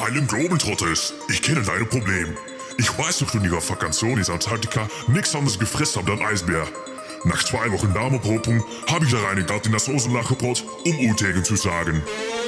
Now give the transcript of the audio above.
Hallo Globetrotters, ich kenne deine Probleme. Ich weiß noch, du in ihrer Vakantion in Antarktika nichts anderes gefressen habt als Eisbär. Nach 2 Wochen Darmopopung habe ich da reingegangen in das Soßenlacherbrot, um Utegen zu sagen.